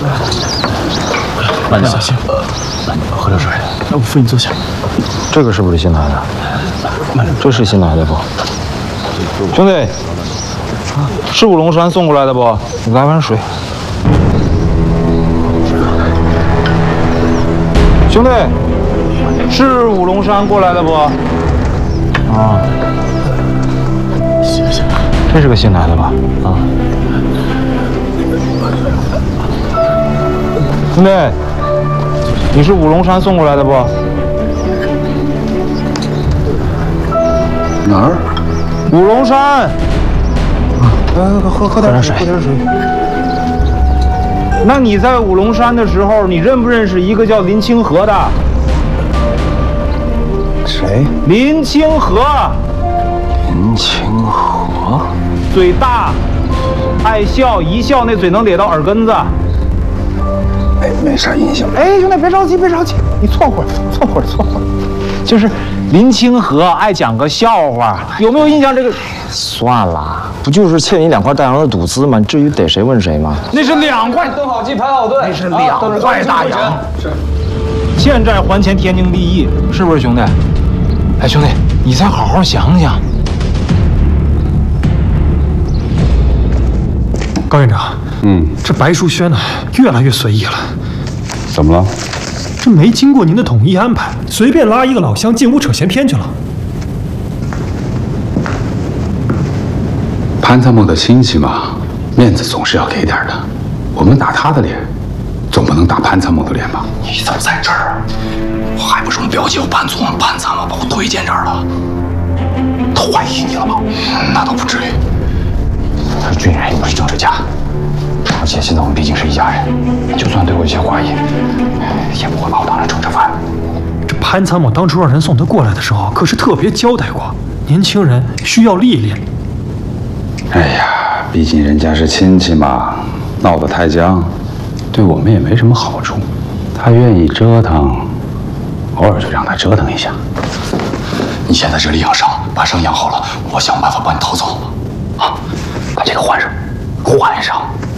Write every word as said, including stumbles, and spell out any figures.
慢点，小心。喝点水。那我扶你坐下。 这个是不是新来的？这是新来的不？兄弟，是五龙山送过来的不？你来碗水。兄弟，是五龙山过来的不？啊。 行行。 这是个新来的吧？啊。兄弟，你是五龙山送过来的不？ 哪儿？ 五龙山。 来来来，喝喝点水，喝点水。 那你在五龙山的时候，你认不认识一个叫林清河的？ 谁？ 林清河。 林清河。 嘴大，爱笑，一笑那嘴能咧到耳根子。 哎，没啥印象。 哎，兄弟，别着急，别着急，你错会儿，错会儿，错会儿。就是林清河爱讲个笑话，有没有印象？这个算了，不就是欠你两块大洋的赌资吗？至于逮谁问谁吗？ 那是两块， 蹲好机，排好队， 那是两块大洋。是，欠债还钱，天经地义，是不是兄弟？哎，兄弟，你再好好想想。 高院长， 嗯， 这白淑轩呢，越来越随意了。 怎么了？ 这没经过您的统一安排，随便拉一个老乡进屋扯闲篇去了。 潘参谋的亲戚嘛，面子总是要给点的。我们打他的脸，总不能打潘参谋的脸吧？ 你怎么在这儿啊？我还不是我表姐我潘总潘参谋把我推荐这儿了。他怀疑你了吗？那倒不至于。 他是军人，又不是政治家。而且现在我们毕竟是一家人，就算对我有些怀疑，也不会把我当成政治犯。 这潘参谋当初让人送他过来的时候，可是特别交代过，年轻人需要历练。 哎呀，毕竟人家是亲戚嘛，闹得太僵，对我们也没什么好处。他愿意折腾，偶尔就让他折腾一下。 你先在这里养伤，把伤养好了，我想办法帮你逃走。啊，把这个换上，换上。